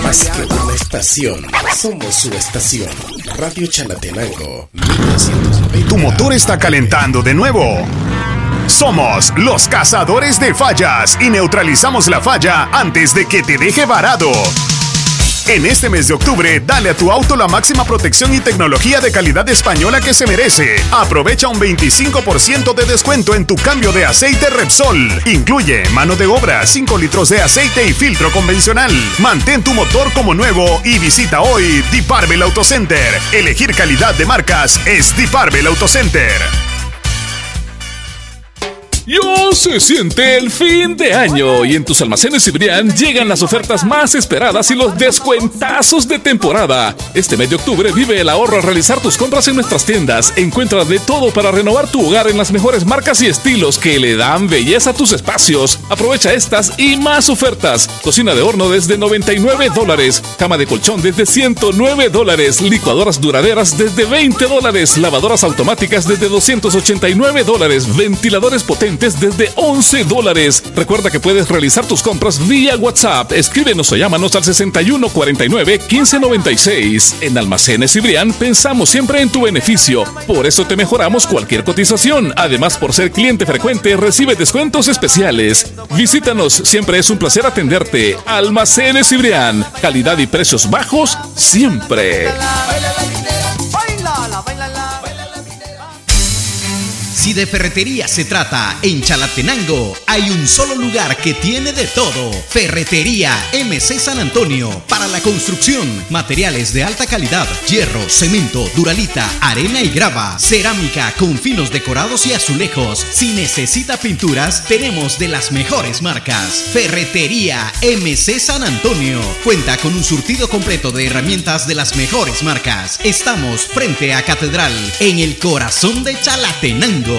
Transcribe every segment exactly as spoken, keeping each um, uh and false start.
Más que una estación, somos su estación. Radio Chalatenango, mil doscientos noventa. Tu motor está calentando de nuevo. Somos los cazadores de fallas y neutralizamos la falla antes de que te deje varado. En este mes de octubre, dale a tu auto la máxima protección y tecnología de calidad española que se merece. Aprovecha un veinticinco por ciento de descuento en tu cambio de aceite Repsol. Incluye mano de obra, cinco litros de aceite y filtro convencional. Mantén tu motor como nuevo y visita hoy Deep Arbel Auto Center. Elegir calidad de marcas es Deep Arbel Auto Center. Ya se siente el fin de año y en tus almacenes Cibrián llegan las ofertas más esperadas y los descuentazos de temporada. Este mes de octubre vive el ahorro al realizar tus compras en nuestras tiendas. Encuentra de todo para renovar tu hogar en las mejores marcas y estilos que le dan belleza a tus espacios. Aprovecha estas y más ofertas. Cocina de horno desde noventa y nueve dólares. Cama de colchón desde ciento nueve dólares. Licuadoras duraderas desde veinte dólares. Lavadoras automáticas desde doscientos ochenta y nueve dólares. Ventiladores potentes desde once dólares. Recuerda que puedes realizar tus compras vía WhatsApp. Escríbenos o llámanos al sesenta y uno cuarenta y nueve quince noventa y seis. En Almacenes Cibrián pensamos siempre en tu beneficio. Por eso te mejoramos cualquier cotización. Además, por ser cliente frecuente, recibe descuentos especiales. Visítanos, siempre es un placer atenderte. Almacenes Cibrián. Calidad y precios bajos siempre. Si de ferretería se trata, en Chalatenango hay un solo lugar que tiene de todo. Ferretería M C San Antonio. Para la construcción, materiales de alta calidad, hierro, cemento, duralita, arena y grava, cerámica con finos decorados y azulejos. Si necesita pinturas, tenemos de las mejores marcas. Ferretería M C San Antonio. Cuenta con un surtido completo de herramientas de las mejores marcas. Estamos frente a Catedral, en el corazón de Chalatenango.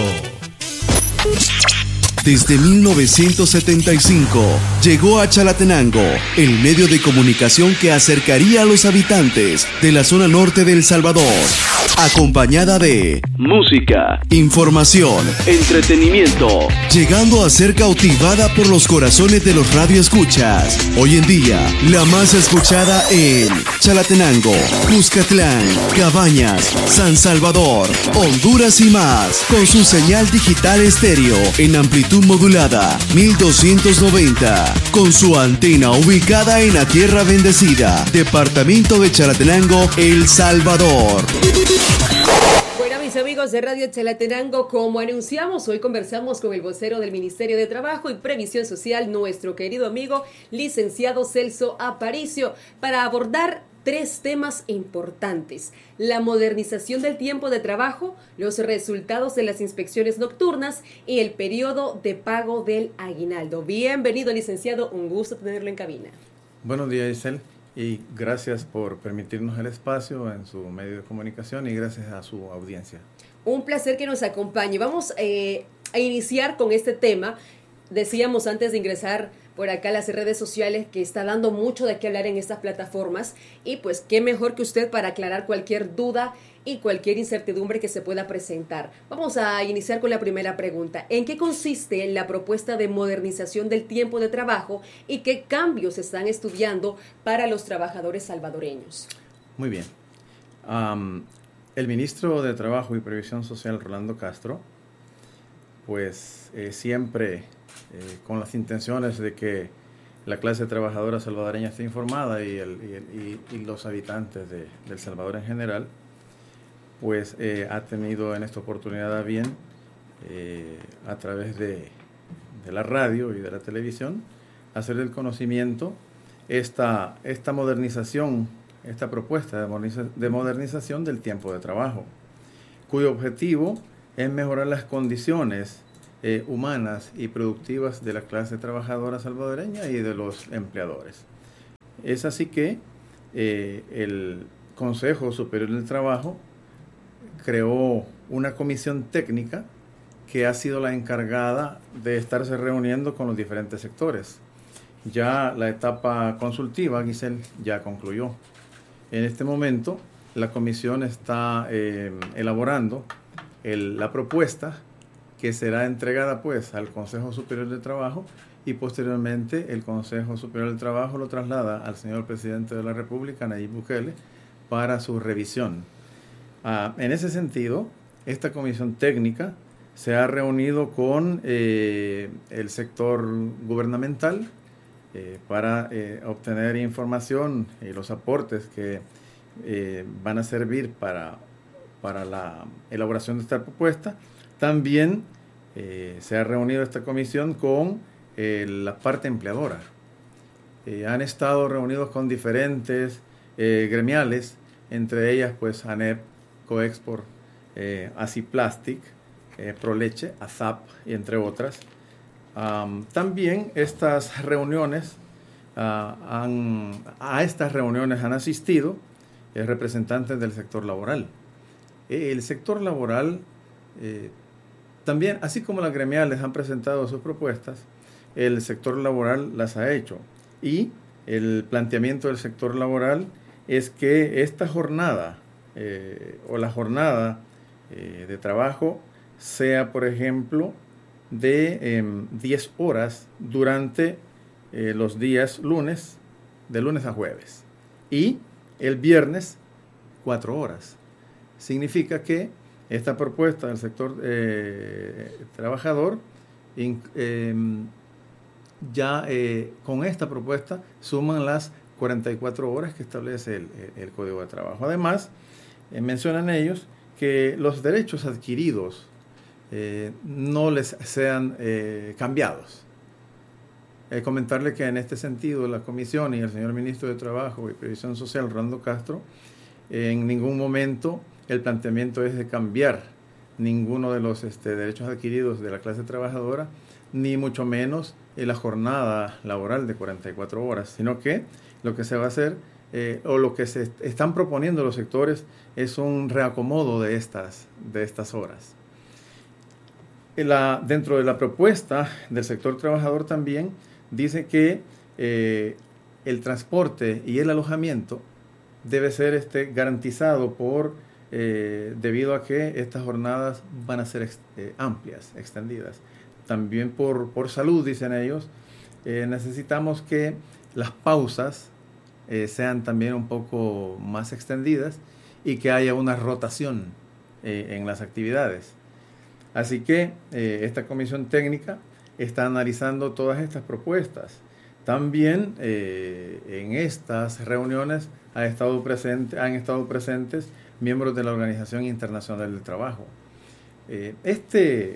Desde mil novecientos setenta y cinco llegó a Chalatenango el medio de comunicación que acercaría a los habitantes de la zona norte de El Salvador, acompañada de música, información, entretenimiento, llegando a ser cautivada por los corazones de los radioescuchas. Hoy en día, la más escuchada en Chalatenango, Cuscatlán, Cabañas, San Salvador, Honduras y más, con su señal digital estéreo en amplitud modulada mil doscientos noventa, con su antena ubicada en la Tierra Bendecida, departamento de Chalatenango, El Salvador. Bueno, mis amigos de Radio Chalatenango, como anunciamos, hoy conversamos con el vocero del Ministerio de Trabajo y Previsión Social, nuestro querido amigo licenciado Celso Aparicio, para abordar tres temas importantes: la modernización del tiempo de trabajo, los resultados de las inspecciones nocturnas y el periodo de pago del aguinaldo. Bienvenido, licenciado, un gusto tenerlo en cabina. Buenos días, Isel, y gracias por permitirnos el espacio en su medio de comunicación y gracias a su audiencia. Un placer que nos acompañe. Vamos eh, a iniciar con este tema. Decíamos antes de ingresar por acá las redes sociales que está dando mucho de qué hablar en estas plataformas, y pues qué mejor que usted para aclarar cualquier duda y cualquier incertidumbre que se pueda presentar. Vamos a iniciar con la primera pregunta. ¿En qué consiste la propuesta de modernización del tiempo de trabajo y qué cambios se están estudiando para los trabajadores salvadoreños? Muy bien. Um, el ministro de Trabajo y Previsión Social, Rolando Castro, pues eh, siempre Eh, con las intenciones de que la clase trabajadora salvadoreña esté informada y, el, y, el, y, y los habitantes de, de El Salvador en general, pues eh, ha tenido en esta oportunidad a bien, eh, a través de, de la radio y de la televisión, hacer el conocimiento esta, esta modernización, esta propuesta de, moderniza, de modernización del tiempo de trabajo, cuyo objetivo es mejorar las condiciones Eh, humanas y productivas de la clase trabajadora salvadoreña y de los empleadores. Es así que eh, el Consejo Superior del Trabajo creó una comisión técnica que ha sido la encargada de estarse reuniendo con los diferentes sectores. Ya la etapa consultiva, Giselle, ya concluyó. En este momento, la comisión está eh, elaborando el, la propuesta que será entregada pues al Consejo Superior de Trabajo y posteriormente el Consejo Superior del Trabajo lo traslada al señor presidente de la República, Nayib Bukele, para su revisión. Ah, en ese sentido, esta comisión técnica se ha reunido con eh, el sector gubernamental eh, para eh, obtener información y los aportes que eh, van a servir para, para la elaboración de esta propuesta. También eh, se ha reunido esta comisión con eh, la parte empleadora. Eh, han estado reunidos con diferentes eh, gremiales, entre ellas pues ANEP, Coexport, eh, Aciplastic, eh, Proleche, ASAP y entre otras. Um, también estas reuniones, uh, han, a estas reuniones han asistido eh, representantes del sector laboral. Eh, el sector laboral eh, también, así como las gremiales han presentado sus propuestas, el sector laboral las ha hecho. Y el planteamiento del sector laboral es que esta jornada eh, o la jornada eh, de trabajo sea, por ejemplo, de eh, diez horas durante eh, los días lunes, de lunes a jueves. Y el viernes, cuatro horas. Significa que esta propuesta del sector eh, trabajador, in, eh, ya eh, con esta propuesta suman las cuarenta y cuatro horas que establece el, el Código de Trabajo. Además, eh, mencionan ellos que los derechos adquiridos eh, no les sean eh, cambiados. Eh, comentarle que en este sentido la Comisión y el señor Ministro de Trabajo y Previsión Social, Rolando Castro, eh, en ningún momento el planteamiento es de cambiar ninguno de los este, derechos adquiridos de la clase trabajadora, ni mucho menos eh, la jornada laboral de cuarenta y cuatro horas, sino que lo que se va a hacer, eh, o lo que se est- están proponiendo los sectores, es un reacomodo de estas, de estas horas. La, dentro de la propuesta del sector trabajador también dice que eh, el transporte y el alojamiento debe ser este, garantizado por, eh, debido a que estas jornadas van a ser ex, eh, amplias, extendidas. También por, por salud, dicen ellos, eh, necesitamos que las pausas eh, sean también un poco más extendidas y que haya una rotación eh, en las actividades. Así que eh, esta comisión técnica está analizando todas estas propuestas. También eh, en estas reuniones ha estado presente, han estado presentes miembros de la Organización Internacional del Trabajo. Eh, este,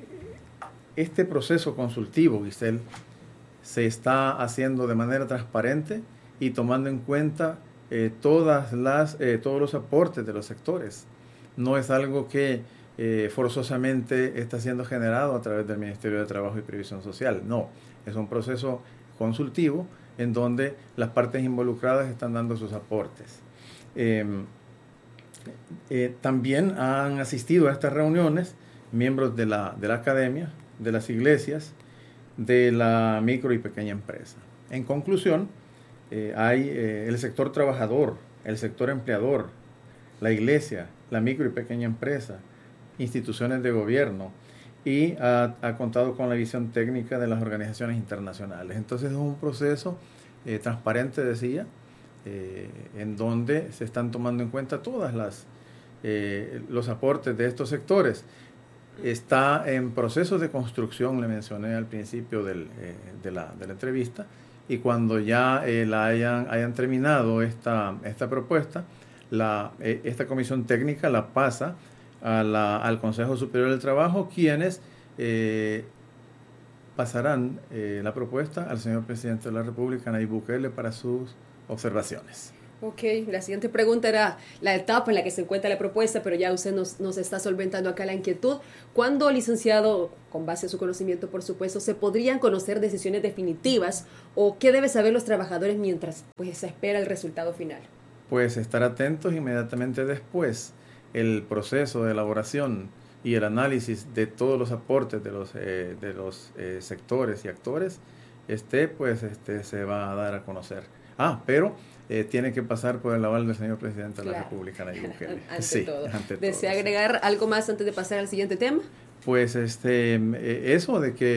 este proceso consultivo, Giselle, se está haciendo de manera transparente y tomando en cuenta eh, todas las, eh, todos los aportes de los sectores. No es algo que eh, forzosamente está siendo generado a través del Ministerio de Trabajo y Previsión Social. No, es un proceso consultivo en donde las partes involucradas están dando sus aportes. Eh, eh, también han asistido a estas reuniones miembros de la, de la academia, de las iglesias, de la micro y pequeña empresa. En conclusión, eh, hay eh, el sector trabajador, el sector empleador, la iglesia, la micro y pequeña empresa, instituciones de gobierno, y ha, ha contado con la visión técnica de las organizaciones internacionales. Entonces es un proceso eh, transparente, decía, eh, en donde se están tomando en cuenta todas las eh, los aportes de estos sectores. Está en proceso de construcción, le mencioné al principio del, eh, de, la, de la entrevista, y cuando ya eh, la hayan, hayan terminado esta, esta propuesta, la, eh, esta comisión técnica la pasa a la, al Consejo Superior del Trabajo, quienes eh, pasarán eh, la propuesta al señor presidente de la República, Nayib Bukele, para sus observaciones. Ok, la siguiente pregunta era la etapa en la que se encuentra la propuesta, pero ya usted nos, nos está solventando acá la inquietud. ¿Cuándo, licenciado, con base a su conocimiento, por supuesto, se podrían conocer decisiones definitivas o qué deben saber los trabajadores mientras pues, se espera el resultado final? Pues estar atentos inmediatamente después. El proceso de elaboración y el análisis de todos los aportes de los, eh, de los eh, sectores y actores, este, pues este, se va a dar a conocer. Ah, pero eh, tiene que pasar por el aval del señor presidente de la Claro. República, Nayib Bukele. Ante Sí, todo. ante todo. ¿Desea agregar algo más antes de pasar al siguiente tema? Pues este, eh, eso de que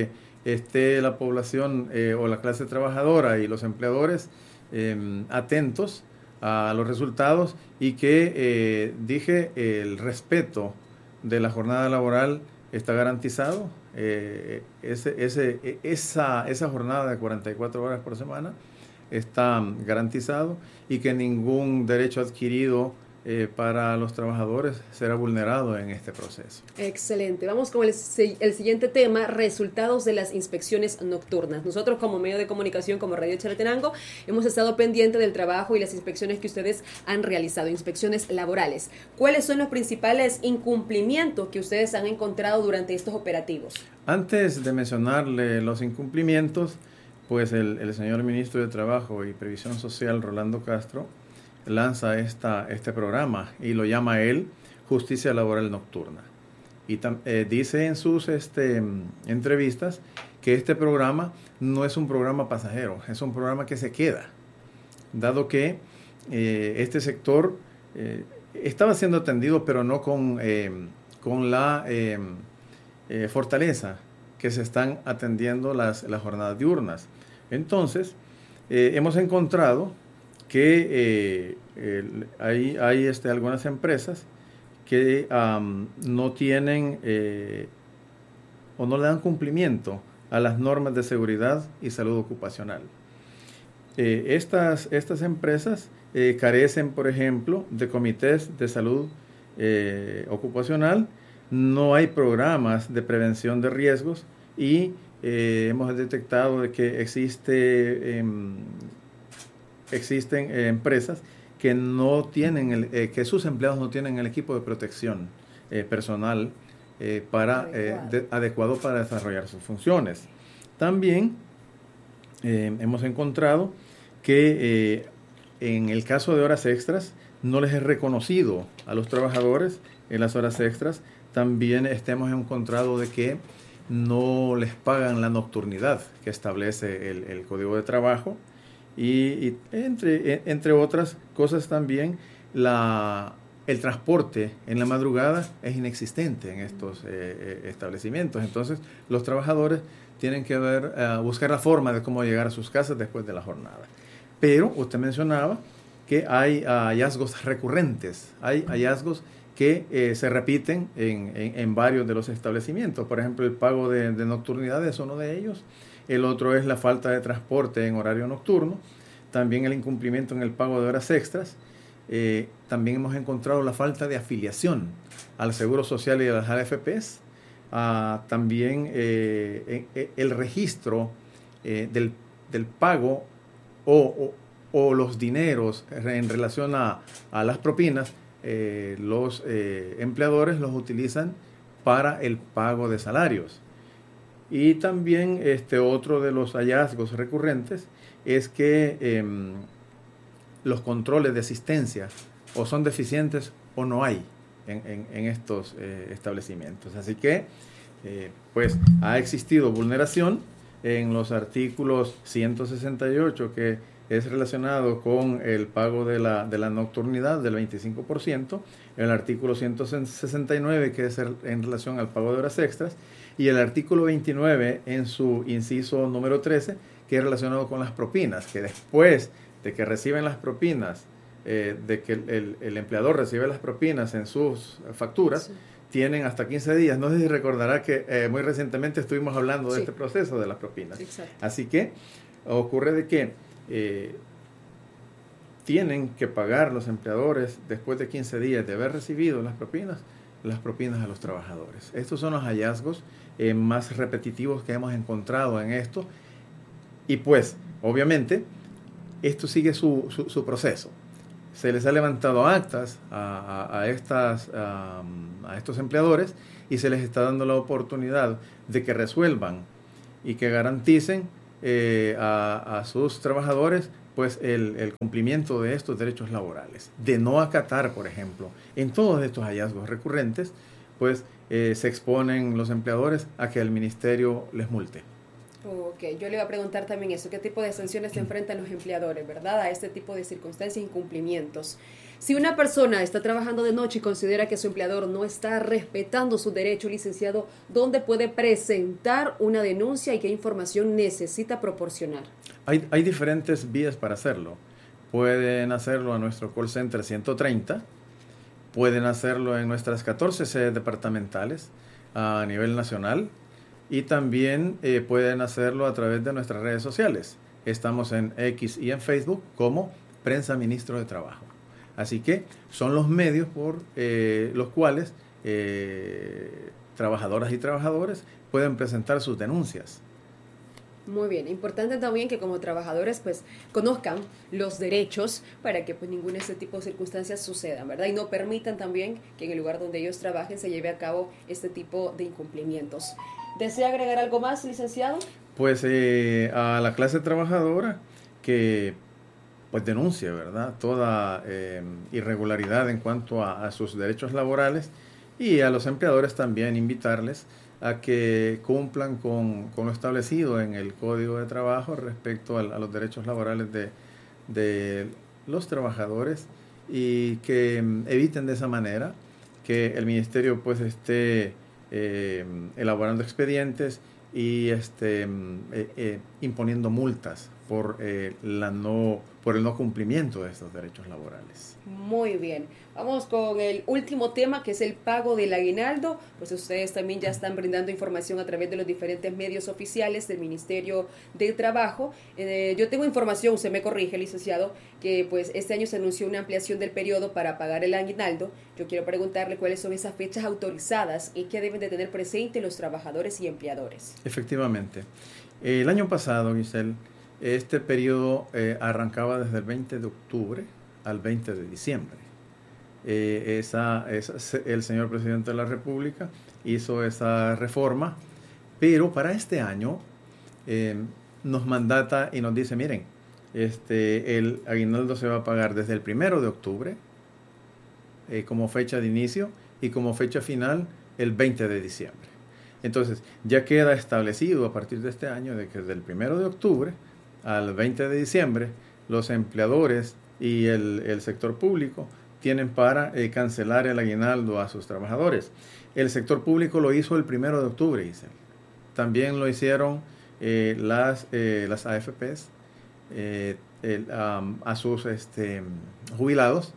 esté la población eh, o la clase trabajadora y los empleadores eh, atentos a los resultados y que, eh, dije, el respeto de la jornada laboral está garantizado. Eh, ese, ese, esa, esa jornada de cuarenta y cuatro horas por semana está garantizado y que ningún derecho adquirido Eh, para los trabajadores será vulnerado en este proceso. Excelente. Vamos con el, el siguiente tema, resultados de las inspecciones nocturnas. Nosotros como medio de comunicación, como Radio Chalatenango, hemos estado pendientes del trabajo y las inspecciones que ustedes han realizado, inspecciones laborales. ¿Cuáles son los principales incumplimientos que ustedes han encontrado durante estos operativos? Antes de mencionarle los incumplimientos, pues el, el señor ministro de Trabajo y Previsión Social, Rolando Castro, lanza esta, este programa y lo llama él Justicia Laboral Nocturna. Y tam, eh, dice en sus este, entrevistas que este programa no es un programa pasajero, es un programa que se queda, dado que eh, este sector eh, estaba siendo atendido, pero no con, eh, con la eh, eh, fortaleza que se están atendiendo las, las jornadas diurnas. Entonces, eh, hemos encontrado que eh, eh, hay, hay este, algunas empresas que um, no tienen eh, o no le dan cumplimiento a las normas de seguridad y salud ocupacional. Eh, estas, estas empresas eh, carecen, por ejemplo, de comités de salud eh, ocupacional, no hay programas de prevención de riesgos y eh, hemos detectado de que existe... Eh, Existen eh, empresas que no tienen el, eh, que sus empleados no tienen el equipo de protección eh, personal eh, para eh, de, adecuado para desarrollar sus funciones. También eh, hemos encontrado que eh, en el caso de horas extras no les es reconocido a los trabajadores en las horas extras. También este, hemos encontrado de que no les pagan la nocturnidad que establece el, el Código de Trabajo. Y, y entre, entre otras cosas también, la, el transporte en la madrugada es inexistente en estos eh, establecimientos. Entonces, los trabajadores tienen que ver, uh, buscar la forma de cómo llegar a sus casas después de la jornada. Pero usted mencionaba que hay uh, hallazgos recurrentes, hay hallazgos que eh, se repiten en, en, en varios de los establecimientos. Por ejemplo, el pago de, de nocturnidad es uno de ellos. El otro es la falta de transporte en horario nocturno, también el incumplimiento en el pago de horas extras. Eh, también hemos encontrado la falta de afiliación al Seguro Social y a las A F Pes. Ah, también eh, eh, el registro eh, del, del pago o, o, o los dineros en relación a, a las propinas. Eh, los eh, empleadores los utilizan para el pago de salarios. Y también este otro de los hallazgos recurrentes es que eh, los controles de asistencia o son deficientes o no hay en, en, en estos eh, establecimientos. Así que eh, pues ha existido vulneración en los artículos ciento sesenta y ocho, que es relacionado con el pago de la, de la nocturnidad del veinticinco por ciento, el artículo ciento sesenta y nueve, que es en relación al pago de horas extras, y el artículo veintinueve en su inciso número trece, que es relacionado con las propinas, que después de que reciben las propinas, eh, de que el, el, el empleador recibe las propinas en sus facturas, sí, tienen hasta quince días. No sé si recordará que eh, muy recientemente estuvimos hablando de sí. este proceso de las propinas. Exacto. Así que ocurre de que eh, tienen que pagar los empleadores después de quince días de haber recibido las propinas, las propinas a los trabajadores. Estos son los hallazgos eh, más repetitivos que hemos encontrado en esto. Y pues, obviamente, esto sigue su, su, su proceso. Se les ha levantado actas a, a, a, estas, a, a estos empleadores y se les está dando la oportunidad de que resuelvan y que garanticen eh, a, a sus trabajadores pues el, el cumplimiento de estos derechos laborales. De no acatar, por ejemplo, en todos estos hallazgos recurrentes, pues eh, se exponen los empleadores a que el ministerio les multe Ok, yo le iba a preguntar también eso, ¿qué tipo de sanciones se enfrentan los empleadores, verdad? A este tipo de circunstancias e incumplimientos. Si una persona está trabajando de noche y considera que su empleador no está respetando su derecho, licenciado, ¿dónde puede presentar una denuncia y qué información necesita proporcionar? Hay, hay diferentes vías para hacerlo. Pueden hacerlo a nuestro call center ciento treinta, pueden hacerlo en nuestras catorce sedes departamentales a nivel nacional, y también eh, pueden hacerlo a través de nuestras redes sociales. Estamos en X y en Facebook como Prensa Ministro de Trabajo. Así que son los medios por eh, los cuales eh, trabajadoras y trabajadores pueden presentar sus denuncias. Muy bien, importante también que como trabajadores pues conozcan los derechos para que pues ninguna de este tipo de circunstancias sucedan, ¿verdad? Y no permitan también que en el lugar donde ellos trabajen se lleve a cabo este tipo de incumplimientos. ¿Desea agregar algo más, licenciado? Pues eh, a la clase trabajadora que pues denuncie, ¿verdad?, toda eh, irregularidad en cuanto a, a sus derechos laborales, y a los empleadores también invitarles a que cumplan con, con lo establecido en el Código de Trabajo respecto a, a los derechos laborales de, de los trabajadores, y que eviten de esa manera que el ministerio pues esté eh, elaborando expedientes y este, eh, eh, imponiendo multas por, eh, la no, por el no cumplimiento de estos derechos laborales. Muy bien. Vamos con el último tema, que es el pago del aguinaldo. Pues ustedes también ya están brindando información a través de los diferentes medios oficiales del Ministerio de Trabajo. Eh, yo tengo información, usted me corrige, licenciado, que pues este año se anunció una ampliación del periodo para pagar el aguinaldo. Yo quiero preguntarle cuáles son esas fechas autorizadas y qué deben de tener presente los trabajadores y empleadores. Efectivamente. El año pasado, Giselle, este periodo eh, arrancaba desde el veinte de octubre al veinte de diciembre. Eh, esa, esa, el señor presidente de la República hizo esa reforma, pero para este año eh, nos mandata y nos dice, miren, este, el aguinaldo se va a pagar desde el primero de octubre eh, como fecha de inicio, y como fecha final el veinte de diciembre. Entonces ya queda establecido a partir de este año de que desde el primero de octubre al veinte de diciembre los empleadores y el, el sector público tienen para eh, cancelar el aguinaldo a sus trabajadores. El sector público lo hizo el primero de octubre, Giselle. También lo hicieron eh, las, eh, las A F Pes eh, el, um, a sus este, jubilados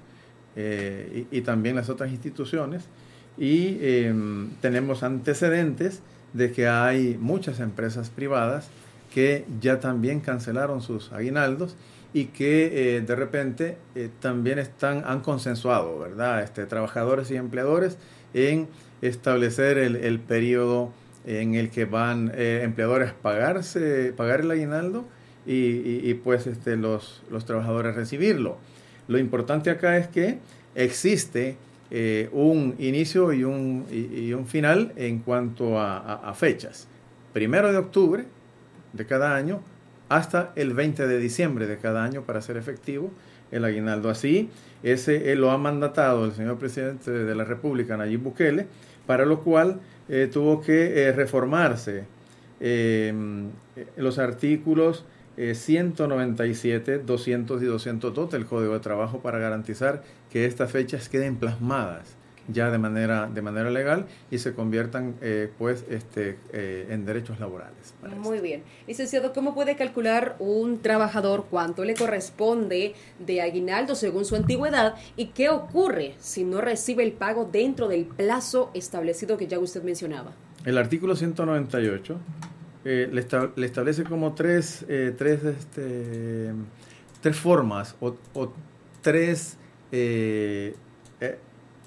eh, y, y también las otras instituciones. Y eh, tenemos antecedentes de que hay muchas empresas privadas que ya también cancelaron sus aguinaldos, y que eh, de repente eh, también están, han consensuado, ¿verdad?, este, trabajadores y empleadores en establecer el, el periodo en el que van eh, empleadores a pagarse, pagar el aguinaldo y, y, y pues este, los, los trabajadores recibirlo. Lo importante acá es que existe eh, un inicio y un, y, y un final en cuanto a, a, a fechas. Primero de octubre de cada año hasta el veinte de diciembre de cada año para hacer efectivo el aguinaldo. Así, ese eh, lo ha mandatado el señor presidente de la República, Nayib Bukele, para lo cual eh, tuvo que eh, reformarse eh, los artículos eh, ciento noventa y siete, doscientos y doscientos dos del Código de Trabajo para garantizar que estas fechas queden plasmadas ya de manera de manera legal y se conviertan eh, pues este eh, en derechos laborales. Muy bien. Licenciado, ¿cómo puede calcular un trabajador cuánto le corresponde de aguinaldo según su antigüedad y qué ocurre si no recibe el pago dentro del plazo establecido que ya usted mencionaba? El artículo ciento noventa y ocho eh, le, esta, le establece como tres eh, tres este tres formas o, o tres eh, eh,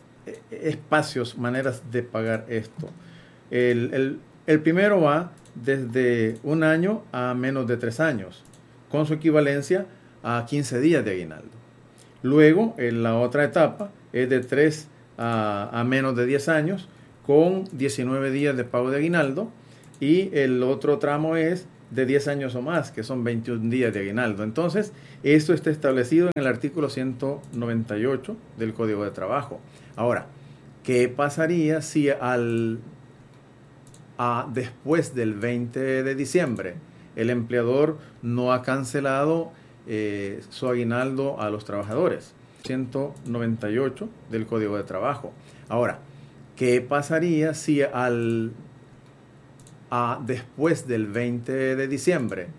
espacios, maneras de pagar esto. El, el, el primero va desde un año a menos de tres años, con su equivalencia a quince días de aguinaldo. Luego, en la otra etapa es de tres a, a menos de diez años, con diecinueve días de pago de aguinaldo, y el otro tramo es de diez años o más, que son veintiún días de aguinaldo. Entonces, esto está establecido en el artículo ciento noventa y ocho del Código de Trabajo. Ahora, ¿qué pasaría si al, a, después del veinte de diciembre el empleador no ha cancelado eh, su aguinaldo a los trabajadores. ciento noventa y ocho del Código de Trabajo. Ahora, ¿qué pasaría si al a, después del veinte de diciembre